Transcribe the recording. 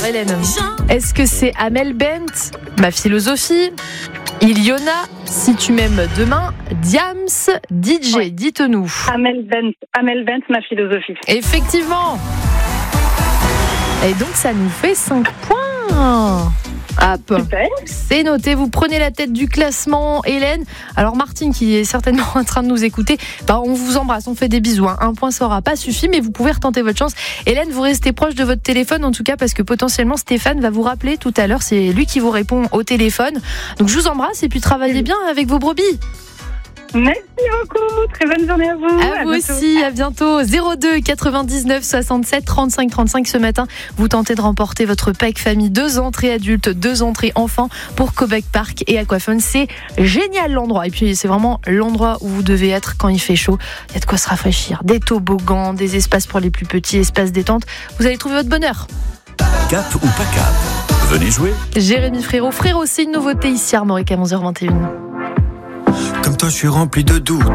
Hélène, est-ce que c'est Amel Bent, Ma philosophie, Iliona, Si tu m'aimes demain, Diams, DJ, Ouais. dites-nous. Amel Bent, Ma philosophie. Effectivement. Et donc ça nous fait 5 points. Hop. Super. C'est noté, vous prenez la tête du classement, Hélène. Alors Martine, qui est certainement en train de nous écouter, on vous embrasse, on fait des bisous. Un point, ça n'aura pas suffi, mais vous pouvez retenter votre chance. Hélène, vous restez proche de votre téléphone, en tout cas, parce que potentiellement Stéphane va vous rappeler tout à l'heure. C'est lui qui vous répond au téléphone. Donc je vous embrasse et puis travaillez bien avec vos brebis. Merci beaucoup. Très bonne journée à vous. À vous bientôt. aussi, à bientôt. 02 99 67 35 35 ce matin. Vous tentez de remporter votre pack famille 2 entrées adultes, 2 entrées enfants pour Quebec Park et Aquafun. C'est génial l'endroit. Et puis c'est vraiment l'endroit où vous devez être quand il fait chaud. Il y a de quoi se rafraîchir. Des toboggans, des espaces pour les plus petits, espaces détente. Vous allez trouver votre bonheur. Cap ou pas cap? Venez jouer. Jérémy Frérot, c'est une nouveauté ici à Armorique à 11h21. Comme toi, je suis rempli de doutes.